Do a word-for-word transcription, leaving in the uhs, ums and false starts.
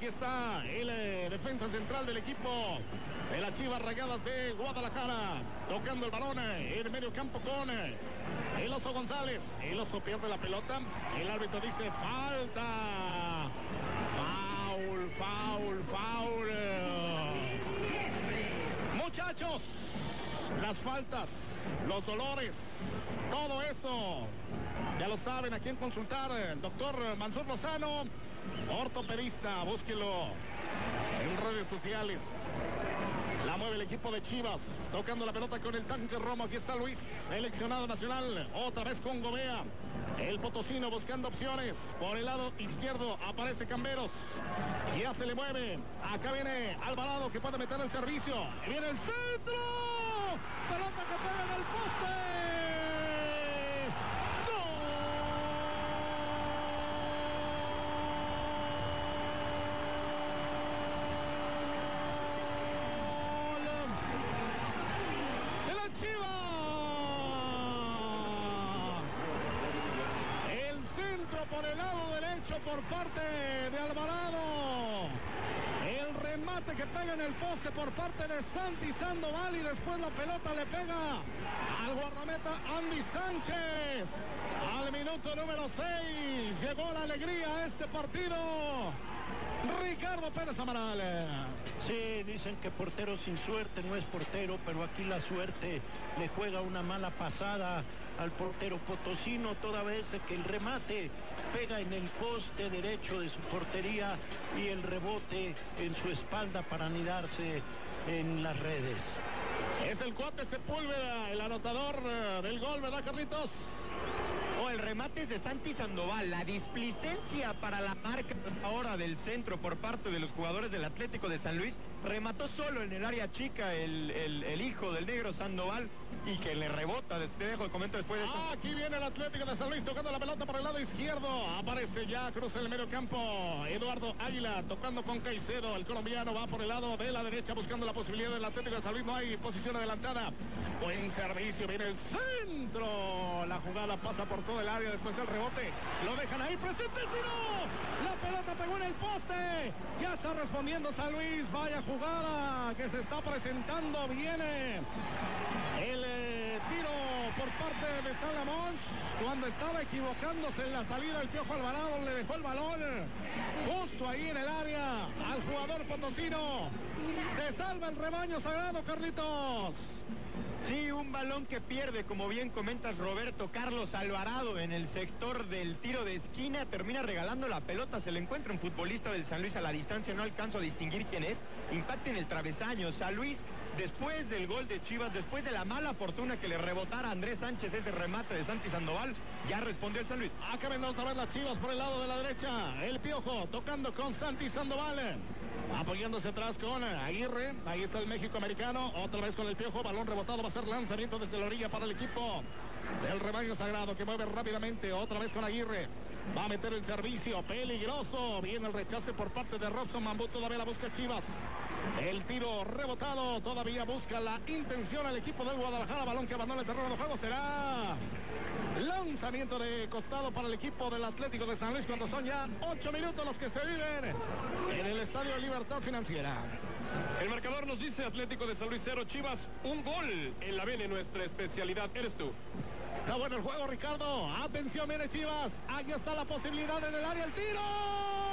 Aquí está el eh, defensa central del equipo de las Chivas Rayadas de Guadalajara. Tocando el balón eh, en medio campo con eh, el Oso González. El Oso pierde la pelota. El árbitro dice falta. Foul, foul, foul. Muchachos, las faltas, los dolores, todo eso, ya lo saben a quién consultar. El doctor Mansur Lozano, ortopedista, búsquelo en redes sociales. La mueve el equipo de Chivas, tocando la pelota con el tanque Romo. Aquí está Luis, seleccionado nacional, otra vez con Gobea. El potosino buscando opciones. Por el lado izquierdo aparece Camberos. Ya se le mueve. Acá viene Alvarado, que puede meter el servicio. Y viene el centro. Pelota que pega en el poste. Por el lado derecho por parte de Alvarado. El remate que pega en el poste por parte de Santi Sandoval y después la pelota le pega al guardameta Andy Sánchez. Al minuto número seis llegó la alegría a este partido. Ricardo Pérez Amaral. Sí, dicen que portero sin suerte no es portero, pero aquí la suerte le juega una mala pasada al portero potosino, toda vez que el remate pega en el poste derecho de su portería y el rebote en su espalda para anidarse en las redes. Es el cuate Sepúlveda, el anotador del gol, ¿verdad, Carlitos? O el remate es de Santi Sandoval. La displicencia para la marca ahora del centro por parte de los jugadores del Atlético de San Luis. Remató solo en el área chica el, el, el hijo del negro Sandoval y que le rebota. Te dejo el comento después de esto. Ah, aquí viene el Atlético de San Luis tocando la pelota por el lado izquierdo. Aparece ya, cruza el medio campo Eduardo Águila tocando con Caicedo. El colombiano va por el lado de la derecha buscando la posibilidad del Atlético de San Luis. No hay posición adelantada. Buen servicio, viene el centro. La jugada pasa por todo el área, después el rebote. Lo dejan ahí, presente el tiro. La pelota pegó en el poste. Ya está respondiendo San Luis. Vaya jugada que se está presentando. Viene el eh, tiro por parte de San Lamont. Cuando estaba equivocándose en la salida, el Piojo Alvarado le dejó el balón justo ahí en el área al jugador potosino. Se salva el rebaño sagrado, Carlitos. Sí, un balón que pierde, como bien comentas, Roberto Carlos Alvarado en el sector del tiro de esquina, termina regalando la pelota, se le encuentra un futbolista del San Luis a la distancia, no alcanzo a distinguir quién es, impacta en el travesaño. San Luis, después del gol de Chivas, después de la mala fortuna que le rebotara a Andrés Sánchez ese remate de Santi Sandoval, ya respondió el San Luis. Acá ven otra vez las Chivas por el lado de la derecha, el Piojo tocando con Santi Sandoval. Apoyándose atrás con Aguirre. Ahí está el México americano. Otra vez con el Piojo. Balón rebotado. Va a ser lanzamiento desde la orilla para el equipo del rebaño sagrado, que mueve rápidamente. Otra vez con Aguirre. Va a meter el servicio. Peligroso. Viene el rechace por parte de Robson Bambú. Todavía la busca Chivas. El tiro rebotado. Todavía busca la intención al equipo del Guadalajara. Balón que abandona el terreno de juego. Será lanzamiento de costado para el equipo del Atlético de San Luis, cuando son ya ocho minutos los que se viven en el Estadio Libertad Financiera. El marcador nos dice Atlético de San Luis cero, Chivas un gol. En la B N nuestra especialidad eres tú. Está bueno el juego, Ricardo. Atención, viene Chivas. Aquí está la posibilidad en el área. El tiro.